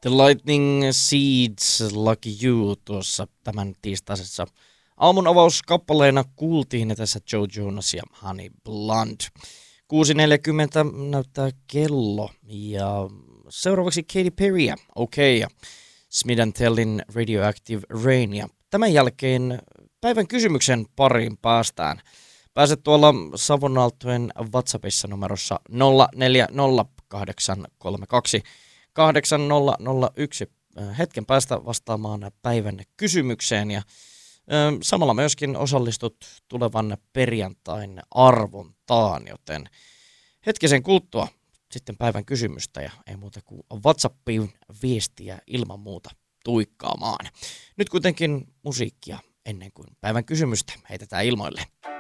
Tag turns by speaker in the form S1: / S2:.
S1: The Lightning Seeds, Lucky You tuossa tämän tiistaisessa aamun avauskappaleena kuultiin tässä Joe Jonas ja Honey Blonde. 6.40 näyttää kello ja seuraavaksi Katy Perryä, okei, ja Smith & Tellin Radioactive Rain ja tämän jälkeen päivän kysymyksen pariin päästään. Pääset tuolla Savonaltojen WhatsAppissa numerossa 0408328001 hetken päästä vastaamaan päivän kysymykseen ja samalla myöskin osallistut tulevan perjantain arvontaan, joten hetkisen kuluttua sitten päivän kysymystä ja ei muuta kuin WhatsAppiin viestiä ilman muuta tuikkaamaan. Nyt kuitenkin musiikkia ennen kuin päivän kysymystä heitetään ilmoille.